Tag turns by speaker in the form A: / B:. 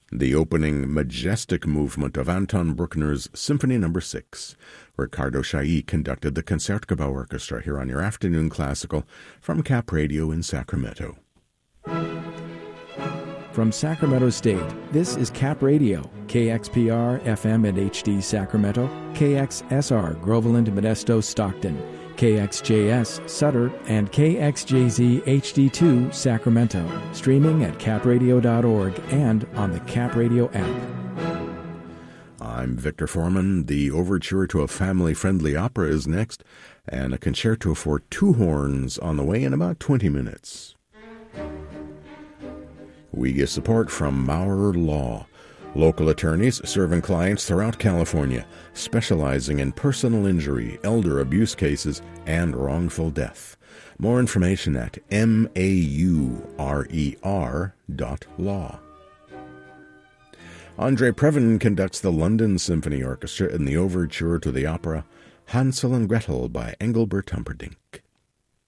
A: The opening majestic movement of Anton Bruckner's Symphony No. 6. Ricardo Chailly conducted the Concertgebouw Orchestra here on your Afternoon Classical from Cap Radio in Sacramento.
B: From Sacramento State, this is Cap Radio, KXPR FM and HD Sacramento, KXSR Groveland, Modesto, Stockton, KXJS Sutter, and KXJZ HD2 Sacramento, streaming at capradio.org and on the Cap Radio app.
A: I'm Victor Foreman. The overture to a family-friendly opera is next, and a concerto for two horns on the way in about 20 minutes. We get support from Maurer Law, local attorneys serving clients throughout California, specializing in personal injury, elder abuse cases, and wrongful death. More information at maurer.law. Andre Previn conducts the London Symphony Orchestra in the overture to the opera Hansel and Gretel by Engelbert Humperdinck.